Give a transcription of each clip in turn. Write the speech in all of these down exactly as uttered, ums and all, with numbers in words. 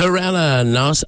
Corella, Not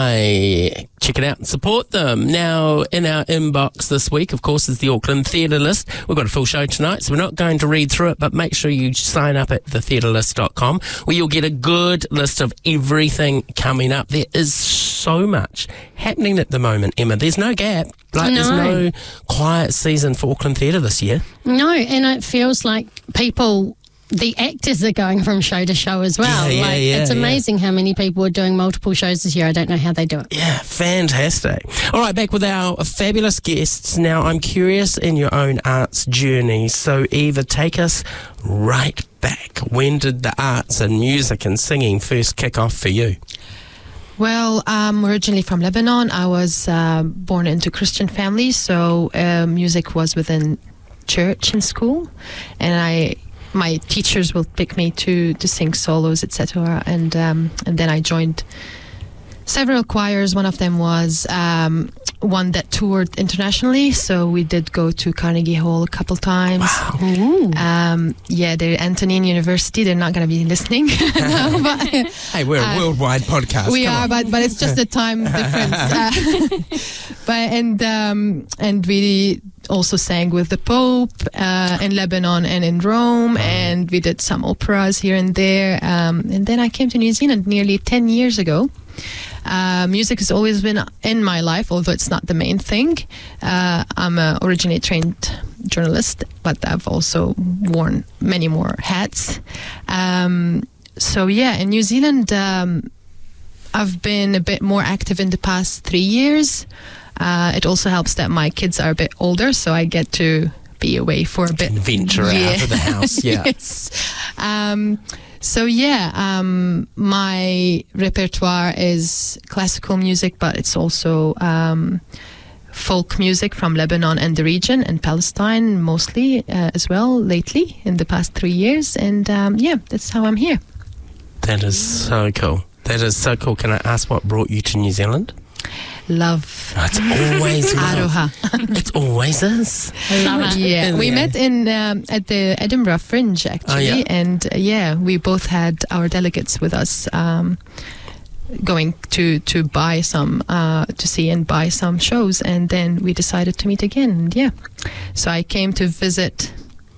I. Check it out and support them. Now, in our inbox this week, of course, is the Auckland Theatre List. We've got a full show tonight, so we're not going to read through it, but make sure you sign up at the theatre list dot com, where you'll get a good list of everything coming up. There is so much happening at the moment, Emma. There's no gap. Like, No. there's no quiet season for Auckland Theatre this year. No, and it feels like people, the actors are going from show to show as well. Yeah, yeah, like, yeah, it's yeah. amazing how many people are doing multiple shows this year. I don't know how they do it. Yeah, fantastic. All right, back with our fabulous guests. Now, I'm curious in your own arts journey, so Eva, take us right back. When did the arts and music and singing first kick off for you? Well, I'm originally from Lebanon. I was uh, born into Christian family, so uh, music was within church and school, and I, my teachers will pick me to to sing solos, et cetera. And um, and then I joined several choirs. One of them was um, one that toured internationally, so we did go to Carnegie Hall a couple times. Ooh. Um, yeah, they're Antonine University. They're not going to be listening. No, but, Hey, we're a Uh, worldwide podcast. we Come are, on. but but it's just the time difference. Uh, but and um, and we also sang with the Pope uh, in Lebanon and in Rome, and we did some operas here and there. Um, and then I came to New Zealand nearly ten years ago. Uh, music has always been in my life, although it's not the main thing. Uh, I'm a originally trained journalist, but I've also worn many more hats. Um, so yeah, in New Zealand, um, I've been a bit more active in the past three years. Uh, it also helps that my kids are a bit older, so I get to be away for a bit. Venture Yeah. out of the house, yeah. Yes. Um, so yeah, um, my repertoire is classical music, but it's also um, folk music from Lebanon and the region, and Palestine mostly uh, as well lately in the past three years. And um, yeah, that's how I'm here. That is so cool. That is so cool. Can I ask what brought you to New Zealand? Love. Oh, it's always love. Aroha. It always is. I love it. Yeah, we Yeah. met in um, at the Edinburgh Fringe actually, Oh, yeah. and uh, yeah, we both had our delegates with us, um, going to to buy some uh, to see and buy some shows, and then we decided to meet again. And yeah, so I came to visit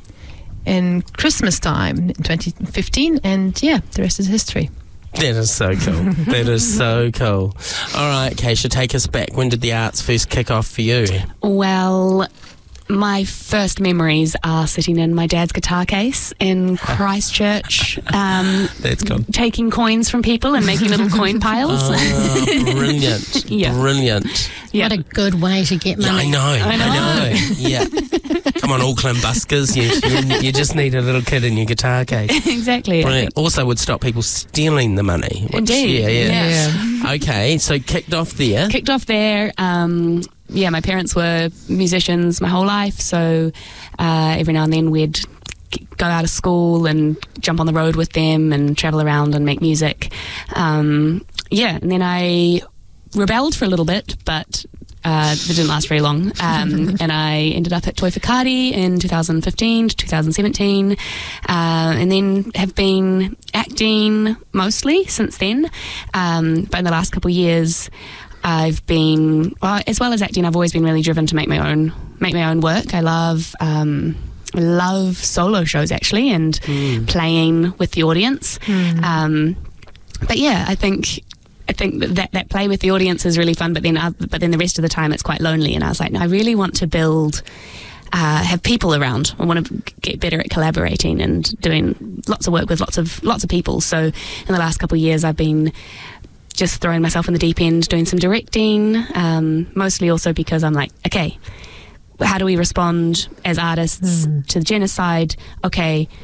in Christmas time in twenty fifteen, and yeah, the rest is history. That is so cool. That is so cool. All right, Keisha, take us back. When did the arts first kick off for you? Well, my first memories are sitting in my dad's guitar case in Christchurch, um, That's cool. taking coins from people and making little coin piles. Oh, brilliant. Yeah. Brilliant. Yeah. What a good way to get Yeah, money. I know. I I know. know. Yeah. Come on, Auckland buskers. You, you, you just need a little kid in your guitar case. Exactly. I Brilliant. think. Also would stop people stealing the money. Which, Indeed. Yeah, yeah. Yeah. Okay, so kicked off there. Kicked off there. Um, yeah, my parents were musicians my whole life, so uh, every now and then we'd g- go out of school and jump on the road with them and travel around and make music. Um, yeah, and then I rebelled for a little bit, but uh, that didn't last very long. Um, and I ended up at Toi Whakaari in two thousand fifteen to two thousand seventeen, uh, and then have been acting mostly since then. Um, but in the last couple of years, I've been, well, as well as acting, I've always been really driven to make my own make my own work. I love um, love solo shows actually, and Mm. playing with the audience. Um, but yeah, I think I think that, that that play with the audience is really fun. But then uh, but then the rest of the time it's quite lonely. And I was like, no, I really want to build. Uh, have people around. I want to get better at collaborating and doing lots of work with lots of lots of people. So in the last couple of years, I've been just throwing myself in the deep end, doing some directing, um, mostly also because I'm like, okay, how do we respond as artists Mm. to the genocide? Okay,